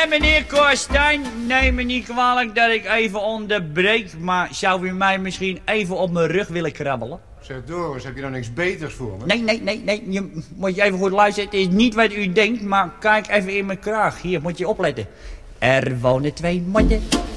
meneer Korstijn, neem me niet kwalijk dat ik even onderbreek, maar zou u mij misschien even op mijn rug willen krabbelen? Zeg Doris, heb je nou niks beters voor me? Nee, moet je even goed luisteren. Het is niet wat u denkt, maar kijk even in mijn kraag. Hier, moet je opletten. Er wonen 2 modden